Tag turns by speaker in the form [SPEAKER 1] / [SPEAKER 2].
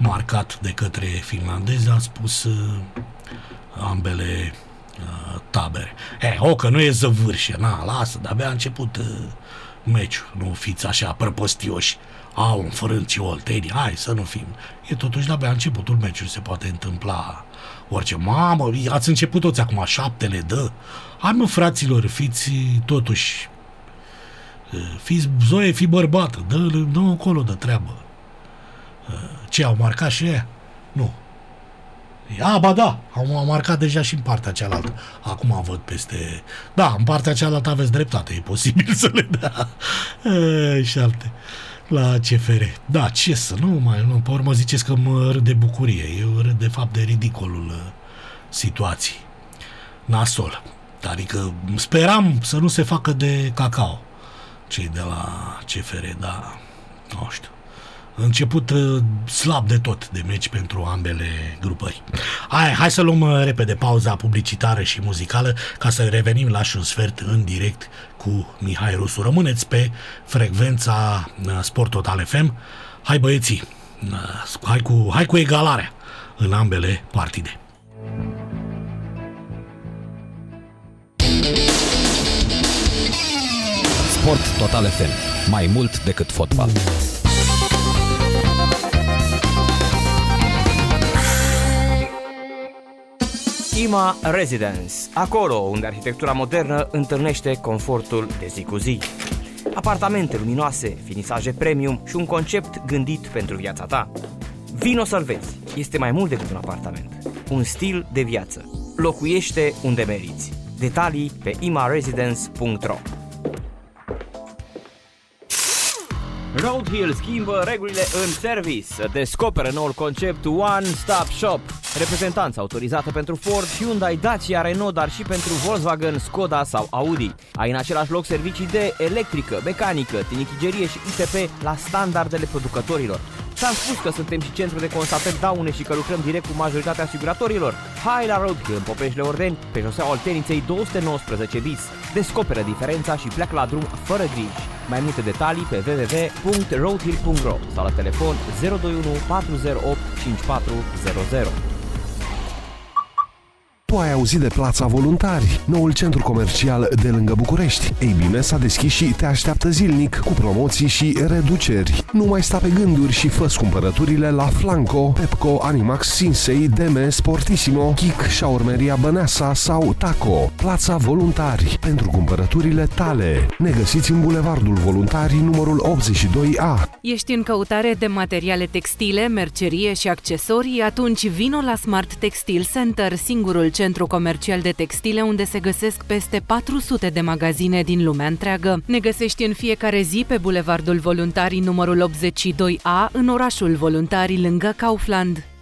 [SPEAKER 1] marcat de către finlandezi, a spus ambele tabere. Că nu e zăvârșie, lasă, de-abia a început meciul, nu fiți așa prăpăstioși, înfărânți oltenii, hai să nu fim. E totuși de-abia începutul meciului, se poate întâmpla orice. Mamă, ați început toți acum, 7 le dă. Hai mă, fraților, fiți totuși, fiți Zoe, fi bărbată, dă încolo de treabă. Ce, au marcat și ea? Nu. Ba da, am marcat deja și în partea cealaltă. Acum văd peste... Da, în partea cealaltă aveți dreptate, e posibil să le dea 7 la CFR. Da, ce să, nu, pe urmă ziceți că mă râd de bucurie. Eu râd de fapt de ridicolul situației. Nasol. Adică speram să nu se facă de cacao cei de la CFR, dar nu știu. Început slab de tot de meci pentru ambele grupări. Hai să luăm repede pauza publicitară și muzicală ca să revenim la și un sfert în direct cu Mihai Rusu. Rămâneți pe frecvența Sport Total FM. Hai băieții, hai cu egalarea în ambele partide.
[SPEAKER 2] Sport Total FM. Mai mult decât fotbal.
[SPEAKER 3] IMA Residence, acolo unde arhitectura modernă întâlnește confortul de zi cu zi. Apartamente luminoase, finisaje premium și un concept gândit pentru viața ta. Vino să-l vezi, este mai mult decât un apartament, un stil de viață. Locuiește unde meriți. Detalii pe imaresidence.ro. Roadhill schimbă regulile în service. Descoperă noul concept One Stop Shop. Reprezentanță autorizată pentru Ford, Hyundai, Dacia, Renault, dar și pentru Volkswagen, Skoda sau Audi. Ai în același loc servicii de electrică, mecanică, tinichigerie și ITP la standardele producătorilor. Ți-am spus că suntem și centru de constatări daune și că lucrăm direct cu majoritatea asiguratorilor. Hai la Roadhill în Popeșle Ordeni, pe șoseaua Olteniței 219 bis. Descoperă diferența și pleacă la drum fără griji. Mai multe detalii pe www.roadhill.ro sau la telefon 021 408 5400.
[SPEAKER 4] Tu ai auzit de Plața Voluntari, noul centru comercial de lângă București. Ei bine, s-a deschis și te așteaptă zilnic cu promoții și reduceri. Nu mai sta pe gânduri și fă-ți cumpărăturile la Flanco, Pepco, Animax, Sinsei, Deme, Sportissimo, Kik, Șaurmeria Băneasa sau Taco. Plața Voluntari, pentru cumpărăturile tale. Ne găsiți în Bulevardul Voluntarii, numărul 82A.
[SPEAKER 5] Ești în căutare de materiale textile, mercerie și accesorii? Atunci vino la Smart Textile Center, singurul centru comercial de textile unde se găsesc peste 400 de magazine din lumea întreagă. Ne găsești în fiecare zi pe Bulevardul Voluntarii numărul 82A în orașul Voluntarii lângă Kaufland.